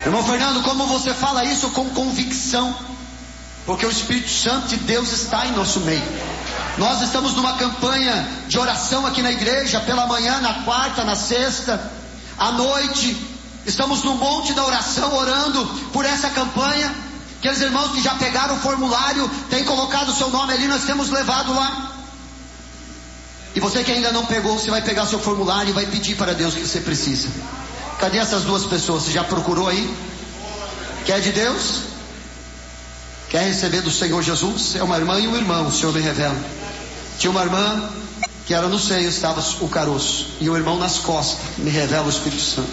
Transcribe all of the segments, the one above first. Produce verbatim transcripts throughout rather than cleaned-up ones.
Irmão Fernando, como você fala isso com convicção? Porque o Espírito Santo de Deus está em nosso meio. Nós estamos numa campanha de oração aqui na igreja, pela manhã, na quarta, na sexta, à noite. Estamos no monte da oração orando por essa campanha. Aqueles irmãos que já pegaram o formulário, têm colocado o seu nome ali, nós temos levado lá. E você que ainda não pegou, você vai pegar seu formulário e vai pedir para Deus o que você precisa. Cadê essas duas pessoas? Você já procurou aí? Quer de Deus? Quer receber do Senhor Jesus? É uma irmã e um irmão, o Senhor me revela. Tinha uma irmã que era no seio, estava o caroço, e o irmão nas costas, me revela o Espírito Santo.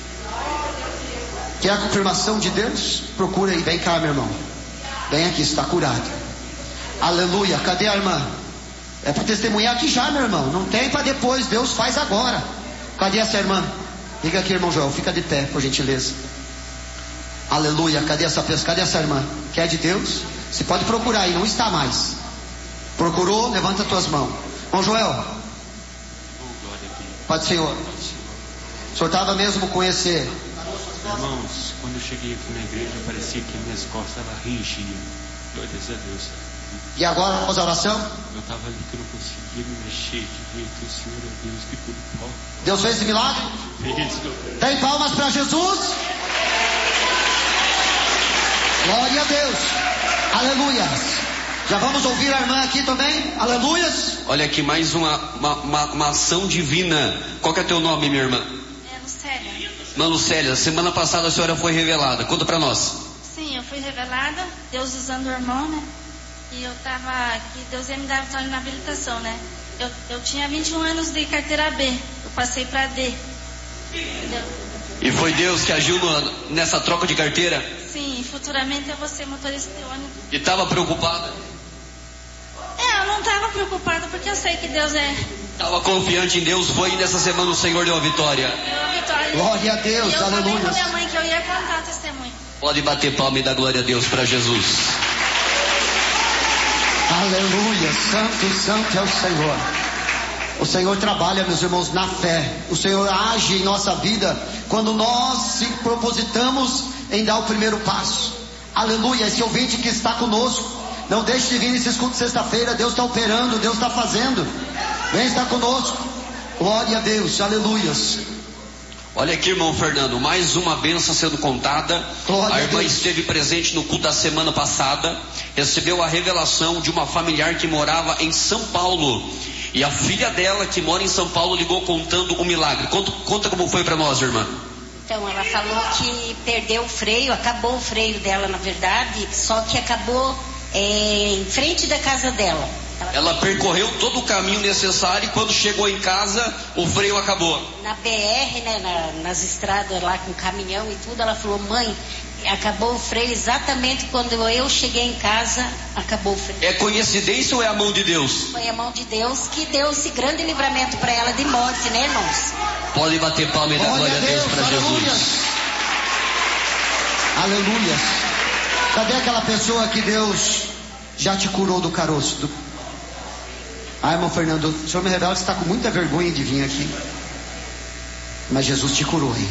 Quer a confirmação de Deus? Procura aí, vem cá, meu irmão. Vem aqui, está curado. Aleluia. Cadê a irmã? É para testemunhar aqui já, meu irmão. Não tem para depois, Deus faz agora. Cadê essa irmã? Fica aqui, irmão Joel, fica de pé, por gentileza. Aleluia. Cadê essa pessoa? Cadê essa irmã? Quer de Deus? Você pode procurar aí, não está mais. Procurou? Levanta as tuas mãos. Irmão Joel. Pode, Senhor. O senhor estava mesmo com esse... Irmãos, quando eu cheguei aqui na igreja, parecia que minhas costas ela ringiam. Glórias a Deus. E agora, após a oração? Eu estava ali que eu não conseguia me mexer direito. O Senhor é Deus que tudo pode. Deus fez esse milagre? Fez. Tem palmas para Jesus? Glória a Deus. Aleluia. Já vamos ouvir a irmã aqui também? Aleluias. Olha aqui, mais uma, uma, uma, uma ação divina. Qual que é teu nome, minha irmã? É Lucélia. Irmã Lucélia, semana passada a senhora foi revelada. Conta para nós. Sim, eu fui revelada. Deus usando o irmão, né? E eu tava aqui, Deus ia me dar vitória na habilitação, né? Eu, eu tinha vinte e um anos de carteira B. Eu passei para D. Entendeu? E foi Deus que agiu no, nessa troca de carteira? Sim, futuramente eu vou ser motorista de ônibus. E estava preocupada? É, eu não estava preocupada porque eu sei que Deus é... Estava confiante em Deus, foi e nessa semana o Senhor deu a vitória. Deu a vitória. Glória a Deus, e eu aleluia. falei com minha mãe que eu ia contar o testemunho. Pode bater palma e dar glória a Deus para Jesus. Aleluia, santo, santo é o Senhor. O Senhor trabalha, meus irmãos, na fé. O Senhor age em nossa vida quando nós se propositamos em dar o primeiro passo. Aleluia, esse ouvinte que está conosco, não deixe de vir nesse escudo de sexta-feira. Deus está operando, Deus está fazendo. Vem estar conosco. Glória a Deus, aleluias. Olha aqui, irmão Fernando, mais uma bênção sendo contada. Glória a irmã a Deus. esteve presente no culto da semana passada, recebeu a revelação de uma familiar que morava em São Paulo, e a filha dela que mora em São Paulo ligou contando o milagre. Conta, conta como foi para nós, irmã. Então, ela falou que perdeu o freio, acabou o freio dela, na verdade, só que acabou é, em frente da casa dela. Ela percorreu todo o caminho necessário e quando chegou em casa, o freio acabou. Na B R, né, na, nas estradas lá com caminhão e tudo, ela falou, mãe, acabou o freio exatamente quando eu cheguei em casa, acabou o freio. É coincidência ou é a mão de Deus? Foi a mão de Deus que deu esse grande livramento para ela de morte, né, irmãos? Pode bater palma e dar glória a Deus, Deus para Jesus. Aleluia. Cadê aquela pessoa que Deus já te curou do caroço? Do... Ah, irmão Fernando, o Senhor me revela que você está com muita vergonha de vir aqui. Mas Jesus te curou aí.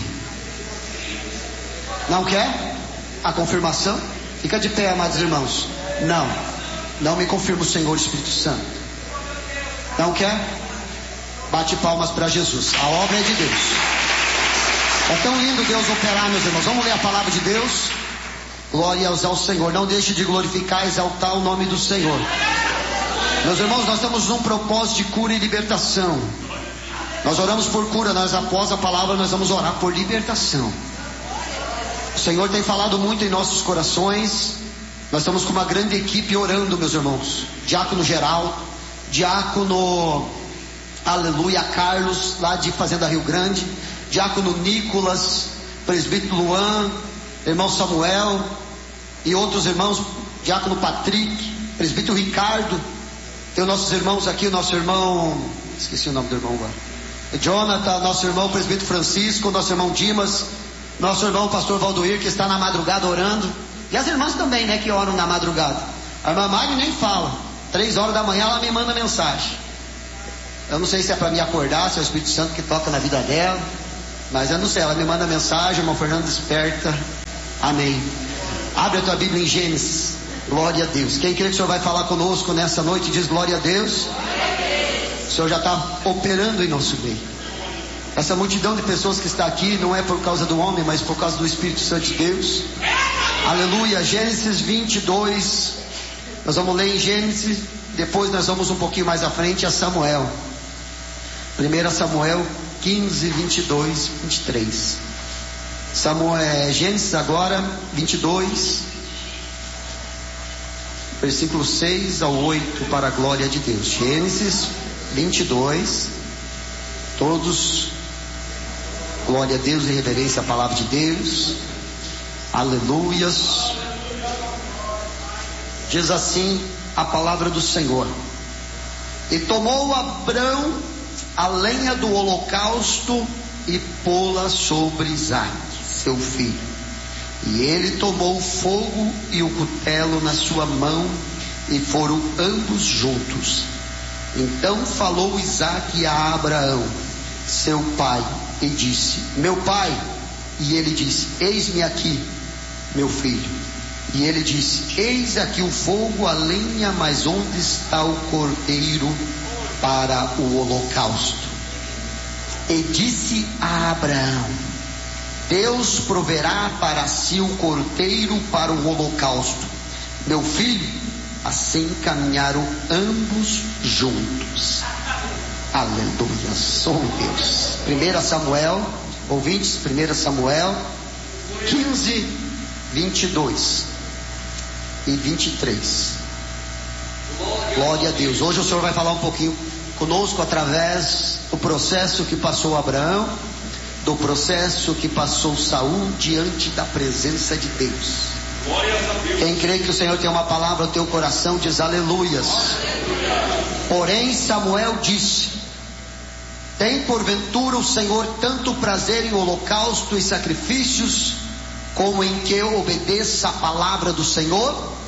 Não quer a confirmação? Fica de pé, amados irmãos. Não, não me confirma o Senhor Espírito Santo. Não quer? Bate palmas para Jesus. A obra é de Deus. É tão lindo Deus operar, meus irmãos. Vamos ler a palavra de Deus. Glória ao Senhor. Não deixe de glorificar e exaltar o nome do Senhor. Meus irmãos, nós estamos num propósito de cura e libertação. Nós oramos por cura, nós após a palavra nós vamos orar por libertação. O Senhor tem falado muito em nossos corações. Nós estamos com uma grande equipe orando, meus irmãos. Diácono Geraldo, Diácono, aleluia, Carlos, lá de Fazenda Rio Grande, Diácono Nicolas, Presbítero Luan, Irmão Samuel e outros irmãos, Diácono Patrick, Presbítero Ricardo. Tem os nossos irmãos aqui, o nosso irmão, esqueci o nome do irmão agora, Jonathan, nosso irmão Presbítero Francisco, nosso irmão Dimas, nosso irmão Pastor Valdoir, que está na madrugada orando, e as irmãs também, né, que oram na madrugada. A irmã Mari nem fala, três horas da manhã ela me manda mensagem. Eu não sei se é para me acordar, se é o Espírito Santo que toca na vida dela, mas eu não sei, ela me manda mensagem, irmão Fernando desperta, Amém. Abre a tua Bíblia em Gênesis. Glória a Deus. Quem crê que o Senhor vai falar conosco nessa noite, diz glória a Deus. Glória a Deus. O Senhor já está operando em nosso meio. Essa multidão de pessoas que está aqui não é por causa do homem, mas por causa do Espírito Santo de Deus. Aleluia. Gênesis vinte e dois. Nós vamos ler em Gênesis. Depois nós vamos um pouquinho mais à frente a Samuel. primeiro Samuel quinze, vinte e dois, vinte e três. Samuel, Gênesis agora vinte e dois, versículo seis ao oito, para a glória de Deus. Gênesis vinte e dois. Todos, glória a Deus e reverência à palavra de Deus. Aleluias. Diz assim a palavra do Senhor: e tomou Abrão a lenha do holocausto e pô-la sobre Isaque, seu filho. E ele tomou o fogo e o cutelo na sua mão, e foram ambos juntos. Então falou Isaque a Abraão, seu pai, e disse: meu pai. E ele disse: eis-me aqui, meu filho. E ele disse: eis aqui o fogo, a lenha, mas onde está o cordeiro para o holocausto? E disse a Abraão: Deus proverá para si o cordeiro para o holocausto, meu filho. Assim caminharam ambos juntos. Aleluia, sou Deus. primeiro Samuel, ouvintes, primeiro Samuel quinze, vinte e dois e vinte e três. Glória a Deus. Hoje o Senhor vai falar um pouquinho conosco através do processo que passou Abraão, do processo que passou Saul diante da presença de Deus. Quem crê que o Senhor tem uma palavra no teu coração, diz aleluias. Porém Samuel disse: tem porventura o Senhor tanto prazer em holocausto e sacrifícios, como em que eu obedeça a palavra do Senhor?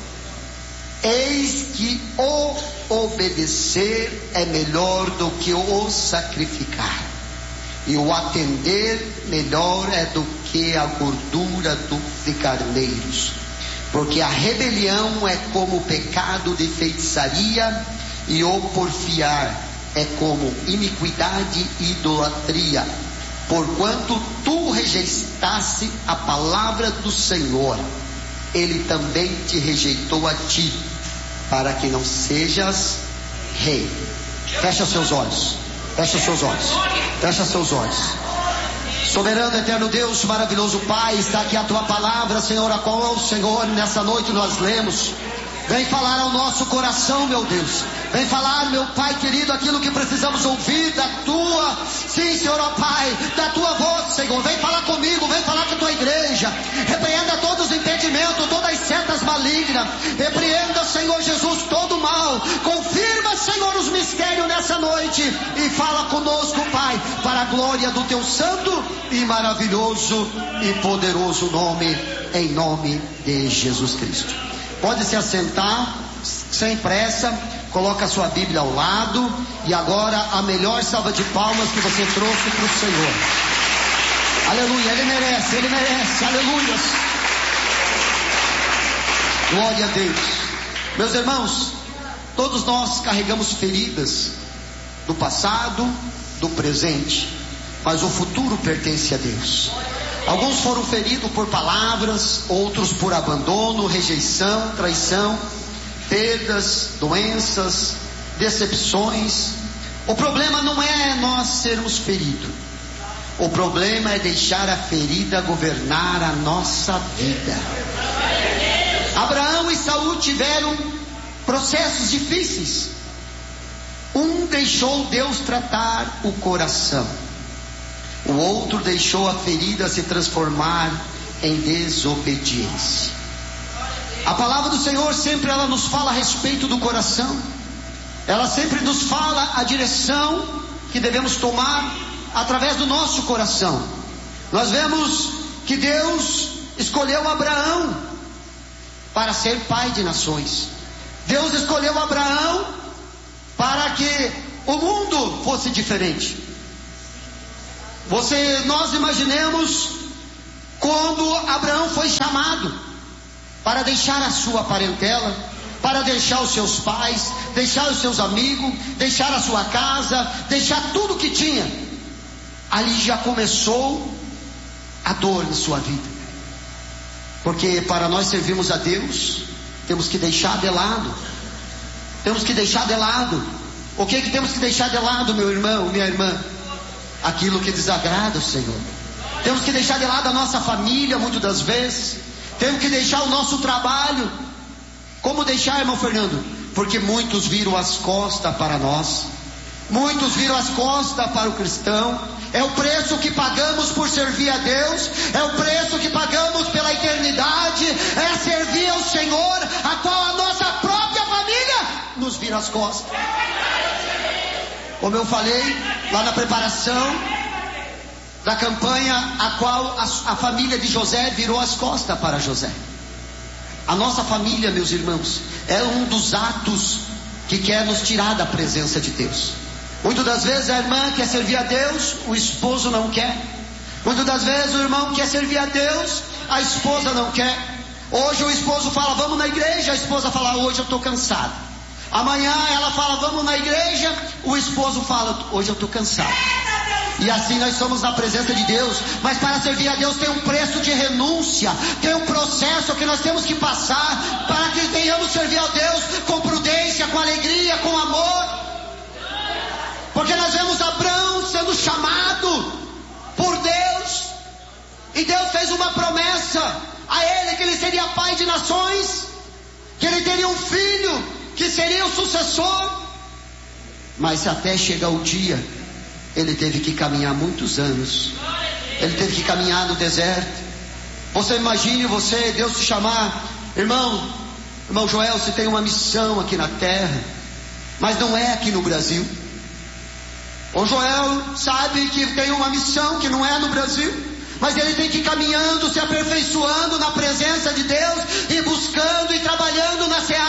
Eis que o obedecer é melhor do que o sacrificar, e o atender melhor é do que a gordura de carneiros. Porque a rebelião é como o pecado de feitiçaria, e o porfiar é como iniquidade e idolatria. Porquanto tu rejeitaste a palavra do Senhor, ele também te rejeitou a ti, para que não sejas rei. Fecha seus olhos. Fecha seus olhos. Fecha seus olhos. Soberano, eterno Deus, maravilhoso Pai, está aqui a tua palavra, Senhor, a qual, Senhor, nessa noite nós lemos. Vem falar ao nosso coração, meu Deus. Vem falar, meu Pai querido, aquilo que precisamos ouvir da tua, sim, Senhor, ó Pai, da tua voz, Senhor. Vem falar comigo, vem falar com a tua igreja. Repreenda todos os impedimentos, todas as setas malignas. Repreenda, Senhor Jesus, todo o mal. Confirma, Senhor, os mistérios nessa noite. E fala conosco, Pai, para a glória do teu santo e maravilhoso e poderoso nome, em nome de Jesus Cristo. Pode se assentar, sem pressa. Coloca a sua Bíblia ao lado. E agora a melhor salva de palmas que você trouxe para o Senhor. Aleluia, Ele merece, Ele merece, aleluia. Glória a Deus. Meus irmãos, todos nós carregamos feridas do passado, do presente, mas o futuro pertence a Deus. Alguns foram feridos por palavras, outros por abandono, rejeição, traição, perdas, doenças, decepções. O problema não é nós sermos feridos. O problema é deixar a ferida governar a nossa vida. Abraão e Saul tiveram processos difíceis. Um deixou Deus tratar o coração. O outro deixou a ferida se transformar em desobediência. A palavra do Senhor sempre ela nos fala a respeito do coração. Ela sempre nos fala a direção que devemos tomar através do nosso coração. Nós vemos que Deus escolheu Abraão para ser pai de nações. Deus escolheu Abraão para que o mundo fosse diferente. Você, nós imaginemos Quando Abraão foi chamado para deixar a sua parentela, para deixar os seus pais, deixar os seus amigos, deixar a sua casa, deixar tudo que tinha, ali já começou a dor na sua vida. Porque para nós servirmos a Deus, temos que deixar de lado. Temos que deixar de lado. O que é que temos que deixar de lado, meu irmão, minha irmã? Aquilo que desagrada o Senhor. Temos que deixar de lado a nossa família, muitas das vezes. Temos que deixar o nosso trabalho. Como deixar, irmão Fernando? Porque muitos viram as costas para nós. Muitos viram as costas para o cristão. É o preço que pagamos por servir a Deus. É o preço que pagamos pela eternidade. É servir ao Senhor, a qual a nossa própria família nos vira as costas. Como eu falei lá na preparação da campanha, a qual a, a família de José virou as costas para José. A nossa família, meus irmãos, é um dos atos que quer nos tirar da presença de Deus. Muitas das vezes a irmã quer servir a Deus, o esposo não quer. Muitas das vezes o irmão quer servir a Deus, a esposa não quer. Hoje o esposo fala, vamos na igreja, a esposa fala, hoje eu estou cansado. Amanhã ela fala, vamos na igreja, o esposo fala, hoje eu estou cansado. E assim nós somos na presença de Deus. Mas para servir a Deus tem um preço de renúncia, tem um processo que nós temos que passar, para que venhamos servir a Deus com prudência, com alegria, com amor. Porque nós vemos Abraão sendo chamado por Deus, e Deus fez uma promessa a ele, que ele seria pai de nações, que ele teria um filho, que seria o sucessor. Mas até chegar o dia, ele teve que caminhar muitos anos. Ele teve que caminhar no deserto. Você imagine você, Deus te chamar, irmão, irmão Joel, você tem uma missão aqui na terra, mas não é aqui no Brasil. O Joel sabe que tem uma missão que não é no Brasil, mas ele tem que ir caminhando, se aperfeiçoando na presença de Deus, e buscando e trabalhando na seara